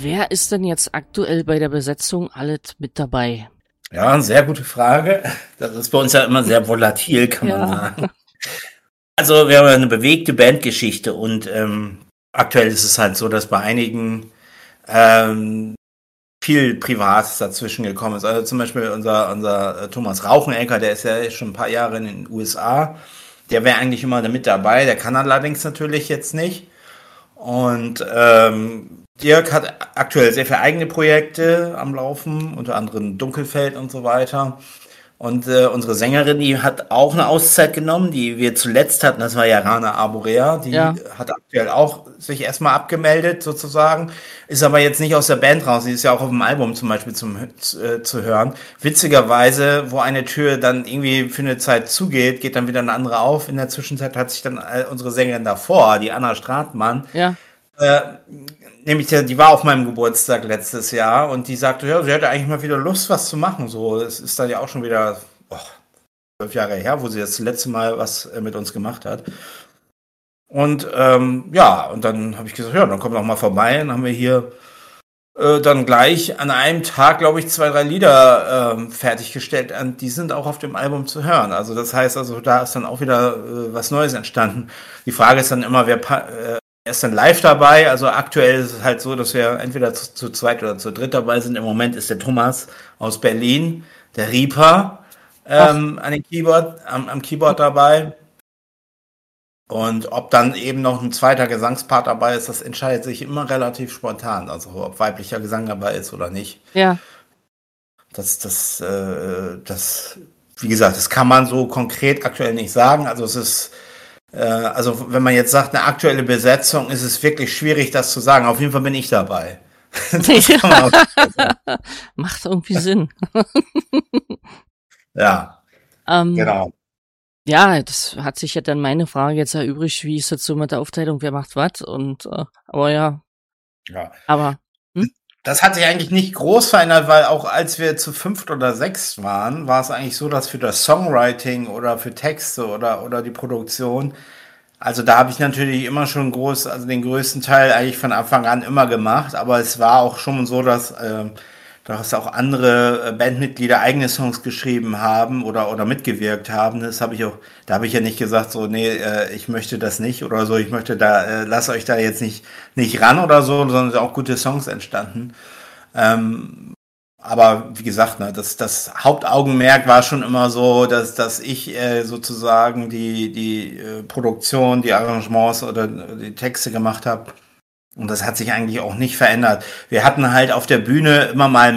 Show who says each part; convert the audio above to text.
Speaker 1: Wer ist denn jetzt aktuell bei der Besetzung alles mit dabei?
Speaker 2: Ja, eine sehr gute Frage. Das ist bei uns ja immer sehr volatil, kann man sagen. Also wir haben eine bewegte Bandgeschichte und aktuell ist es halt so, dass bei einigen viel Privates dazwischen gekommen ist. Also zum Beispiel unser Thomas Rauchenecker, der ist ja schon ein paar Jahre in den USA. Der wäre eigentlich immer mit dabei, der kann allerdings natürlich jetzt nicht. Und Dirk hat aktuell sehr viele eigene Projekte am Laufen, unter anderem Dunkelfeld und so weiter. Und unsere Sängerin, die hat auch eine Auszeit genommen, die wir zuletzt hatten, das war ja Rana Arborea, die hat aktuell auch sich erstmal abgemeldet sozusagen, ist aber jetzt nicht aus der Band raus, die ist ja auch auf dem Album zum Beispiel zu hören. Witzigerweise, wo eine Tür dann irgendwie für eine Zeit zugeht, geht dann wieder eine andere auf. In der Zwischenzeit hat sich dann unsere Sängerin davor, die Anna Stratmann, nämlich die war auf meinem Geburtstag letztes Jahr und die sagte, ja, sie hätte eigentlich mal wieder Lust, was zu machen. So, es ist dann ja auch schon wieder 12 Jahre her, wo sie das letzte Mal was mit uns gemacht hat. Und und dann habe ich gesagt, ja, dann komm doch mal vorbei. Dann haben wir hier dann gleich an einem Tag, glaube ich, 2, 3 Lieder fertiggestellt. Und die sind auch auf dem Album zu hören. Also das heißt, da ist dann auch wieder was Neues entstanden. Die Frage ist dann immer, wer ist dann live dabei. Also aktuell ist es halt so, dass wir entweder zu zweit oder zu dritt dabei sind. Im Moment ist der Thomas aus Berlin, der Reaper, am Keyboard dabei. Und ob dann eben noch ein zweiter Gesangspart dabei ist, das entscheidet sich immer relativ spontan. Also ob weiblicher Gesang dabei ist oder nicht.
Speaker 1: Ja.
Speaker 2: Das, wie gesagt, das kann man so konkret aktuell nicht sagen. Also es ist wenn man jetzt sagt, eine aktuelle Besetzung, ist es wirklich schwierig, das zu sagen. Auf jeden Fall bin ich dabei.
Speaker 1: Macht irgendwie Sinn.
Speaker 2: Ja, genau.
Speaker 1: Ja, das hat sich ja dann meine Frage jetzt erübrigt, wie ist das so mit der Aufteilung, wer macht was? Und aber ja. Aber
Speaker 2: das hat sich eigentlich nicht groß verändert, weil auch als wir zu 5 oder 6 waren, war es eigentlich so, dass für das Songwriting oder für Texte oder die Produktion, also da habe ich natürlich immer schon den größten Teil eigentlich von Anfang an immer gemacht, aber es war auch schon so, dass auch andere Bandmitglieder eigene Songs geschrieben haben oder mitgewirkt haben. Da habe ich ja nicht gesagt, so, nee, ich möchte das nicht oder so, ich möchte lasst euch da jetzt nicht ran oder so, sondern sind auch gute Songs entstanden. Aber wie gesagt, ne, das Hauptaugenmerk war schon immer so, dass ich sozusagen die Produktion, die Arrangements oder die Texte gemacht habe. Und das hat sich eigentlich auch nicht verändert. Wir hatten halt auf der Bühne immer mal